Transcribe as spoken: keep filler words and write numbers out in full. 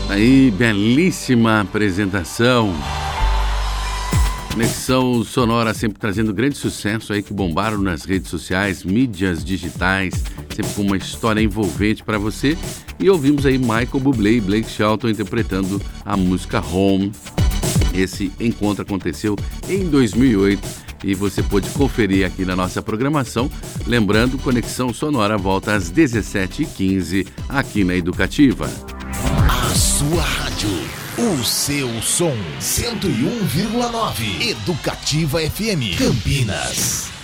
Aí, belíssima apresentação. Conexão Sonora sempre trazendo grande sucesso aí que bombaram nas redes sociais, mídias digitais, sempre com uma história envolvente para você. E ouvimos aí Michael Bublé e Blake Shelton interpretando a música Home. Esse encontro aconteceu em dois mil e oito e você pôde conferir aqui na nossa programação. Lembrando, Conexão Sonora volta às dezessete e quinze aqui na Educativa. A sua rádio, o seu som, cento e um vírgula nove, Educativa F M, Campinas.